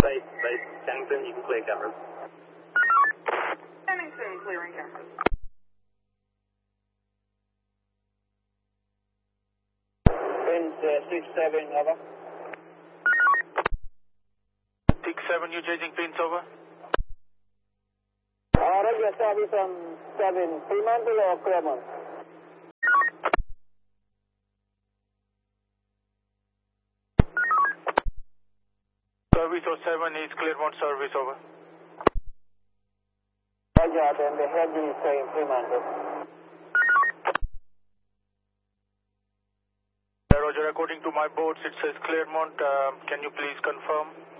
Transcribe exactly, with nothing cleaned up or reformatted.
Base, base, Kennington, you can clear cameras. Kennington, clearing cameras. Pins uh, six seven, over. six seven, you changing pins, over? Uh, regular service on seven, Fremantle or Claremont? Service oh seven is Claremont service, over. Roger, then the head is saying Fremantle. Roger, according to my boards, it says Claremont. Uh, can you please confirm?